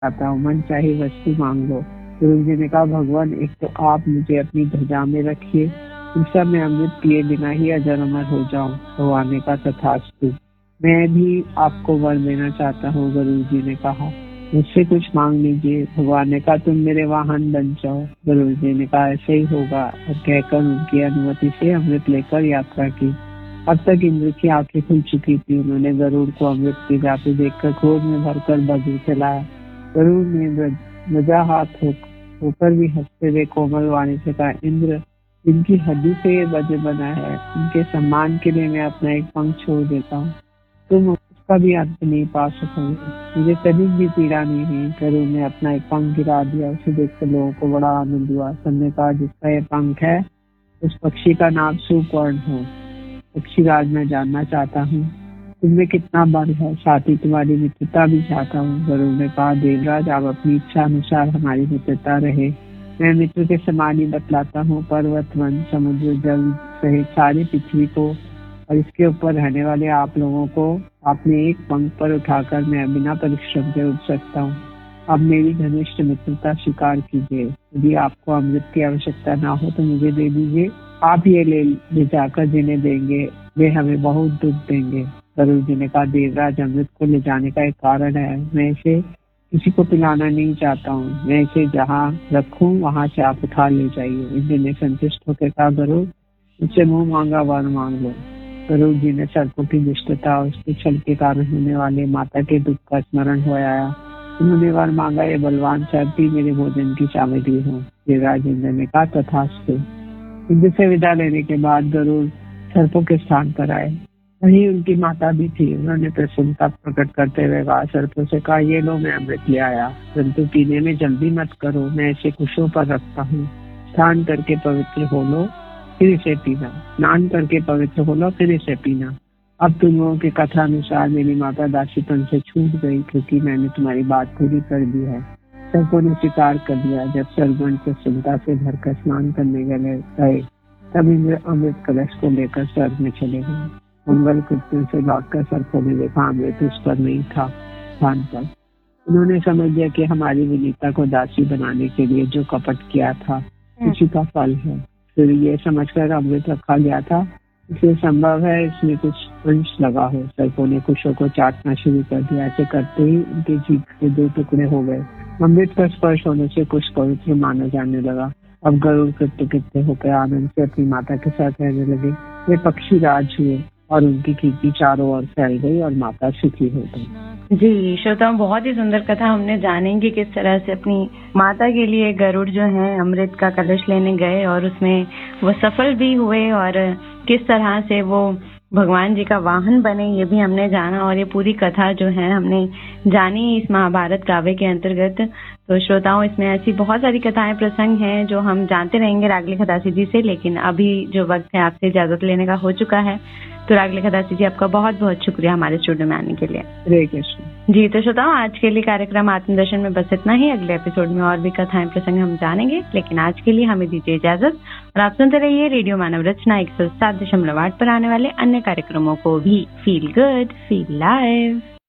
आता हूँ, मन चाहे वस्तु मांग लो। गुरु जी ने कहा, भगवान एक तो आप मुझे अपनी ध्वजा में रखिए, दूसरा मैं अमृत पिए बिना ही अजर अमर हो जाऊं। भगवान ने कहा, तथास्तु। मैं भी आपको वर देना चाहता हूँ, गुरु जी ने कहा, मुझसे कुछ मांग लीजिए। भगवान ने कहा, तुम मेरे वाहन बन जाओ। गुरु जी ने कहा, ऐसे ही होगा, और कहकर उनकी अनुमति से अमृत लेकर यात्रा की। अब तक इंद्र की आंखें खुल चुकी थी। उन्होंने गरुड़ को अमृत पी जाते देखकर क्रोध में भरकर बजू चलाया। गरुड़ ने ध्वजा हाथ होकर भी हंसते हुए कोमल वाणी से कहा, इंद्र, जिनकी हड्डी से ये वज्र बना है, उनके सम्मान के लिए मैं अपना एक पंख छोड़ देता हूँ। तुम उसका भी अंत नहीं पा सकोगे, मुझे तनिक भी पीड़ा नहीं हुई। गरुड़ ने अपना एक पंख गिरा दिया। उसे देखकर लोगों को बड़ा आनंद हुआ। सबने कहा, जिसका ये पंख है उस पक्षी का नाम सुवर्ण है। पक्षीराज, मैं जानना चाहता हूँ तुमने कितना बल है, साथ ही तुम्हारी मित्रता भी चाहता हूँ। गरुड़ ने कहा, देवराज, आप अपनी इच्छा अनुसार हमारी मित्रता रहे। मैं मित्र के समान ही बतलाता हूँ। पर्वत, वन, समुद्र, जल सहित सारी पृथ्वी को और इसके ऊपर रहने वाले आप लोगों को आपने एक पंख पर उठाकर मैं बिना परिश्रम के उड़ सकता हूँ। अब मेरी घनिष्ठ मित्रता स्वीकार कीजिए। यदि आपको अमृत की आवश्यकता ना हो तो मुझे दे दीजिए। आप ये ले जाकर जिन्हें देंगे वे हमें बहुत दुख देंगे। गरुड़ जी ने कहा, देवराज, अमृत को ले जाने का एक कारण है। मैं इसे किसी को पिलाना नहीं चाहता हूँ। मैं इसे जहाँ रखूँ वहाँ से आप उठा ले जाइए। इंद्र ने संतुष्ट होकर कहा, गरुड़, मुझसे मुंह मांगा वर मांग लो। गरुड़ जी ने सर्पों की दुष्टता और उसके छल के कारण होने वाले माता के दुख का स्मरण हो आया। उन्होंने वर मांगा, ये बलवान सर्प ही मेरे भोजन की सामग्री हो। देवराज इंद्र ने कहा, तथास्तु। इंद्र से विदा लेने के बाद गरुड़ सर्पों के स्थान पर आए। वहीं उनकी माता भी थी। उन्होंने प्रसन्नता प्रकट करते हुए कहा, सर्पों से कहा, ये लो, मैं अमृत ले आया, परंतु पीने में जल्दी मत करो, मैं इसे कुशों पर रखता हूँ। स्नान करके पवित्र हो लो, फिर इसे पीना। स्नान करके पवित्र हो लो, फिर इसे पीना। अब तुम लोगों की कथा अनुसार मेरी माता दासीपन से छूट गई, क्योंकि मैंने तुम्हारी बात पूरी कर दी है। सर्पों ने स्वीकार कर दिया। जब सर्वगण प्रसन्नता से भरकर स्नान करने गए तब इंद्र अमृत कलश को लेकर स्वर्ग में चले गए। मंगल कृत्य से लौटकर सर्पों ने देखा अमृत उस पर नहीं था, स्थान पर। उन्होंने समझ लिया कि हमारी विनीता को दासी बनाने के लिए जो कपट किया था उसी का फल है। फिर ये समझकर अमृत रखा गया था, इसलिए संभव है इसमें कुछ अंश लगा हो। सर्पों ने कुशों को चाटना शुरू कर दिया। ऐसे करते ही उनके जीभ के 2 टुकड़े हो गए। अमृत का स्पर्श होने से कुछ पवित्र माना जाने लगा। अब गरुड़ कृत्य होकर आनंद से अपनी माता के साथ रहने लगे। वे पक्षी राज हुए और उनकी कीर्ति चारों ओर फैल गई और माता सुखी हो गई। जी श्रोताओं, बहुत ही सुंदर कथा हमने जानेंगे किस तरह से अपनी माता के लिए गरुड़ जो है अमृत का कलश लेने गए और उसमें वो सफल भी हुए और किस तरह से वो भगवान जी का वाहन बने, ये भी हमने जाना। और ये पूरी कथा जो है हमने जानी इस महाभारत काव्य के अंतर्गत। तो श्रोताओं, इसमें ऐसी बहुत सारी कथाएं प्रसंग हैं जो हम जानते रहेंगे रागले खदासी जी से, लेकिन अभी जो वक्त है आपसे इजाजत लेने का हो चुका है। तो रागले खदासी जी, आपका बहुत बहुत शुक्रिया हमारे स्टूडियो में आने के लिए। हरे कृष्ण। जी तो श्रोताओं, आज के लिए कार्यक्रम आत्मदर्शन में बस इतना ही। अगले एपिसोड में और भी कथाएं प्रसंग हम जानेंगे, लेकिन आज के लिए हमें दीजिए इजाजत और आप सुनते रहिए रेडियो मानव रचना 107.8 पर आने वाले अन्य कार्यक्रमों को भी। Feel good, feel live.